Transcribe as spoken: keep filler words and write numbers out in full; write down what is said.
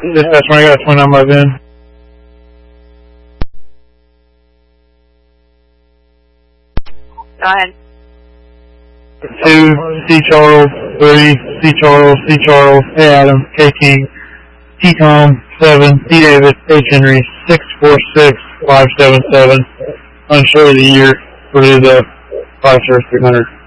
Dispatch, when I got a twin on my VIN. Go ahead. Two, C. Charles, three, C. Charles, C. Charles, A. Adam, K. King, T. Tom, seven, D. David, H. Henry, six four six five seven seven. Unsure of the year for the five star three hundred.